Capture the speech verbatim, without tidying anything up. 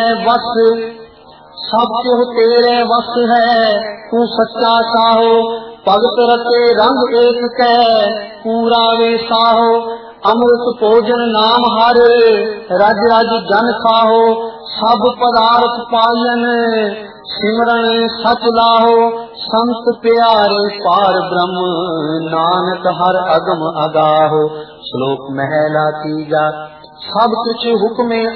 वस, सब कुछ तेरे वस है, तू सच्चा साहो। भगत रते रंग एक कह, पूरा वे साहो। अमृत भोजन नाम हर, रज रज जन खाहो। सब पदार्थ पायन, सिमरन सच लाहो। संत प्यारे पार ब्रह्म, नानक हर अगम अगाहो। श्लोक महला तीजा। सब कुछ हुक्मे